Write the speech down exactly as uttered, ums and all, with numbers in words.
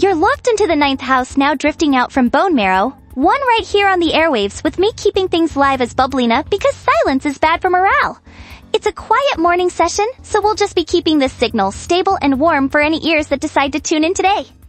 You're locked into the ninth house now, drifting out from bone marrow. One right here on the airwaves, with me keeping things live as Bubblina because silence is bad for morale. It's a quiet morning session, so we'll just be keeping this signal stable and warm for any ears that decide to tune in today.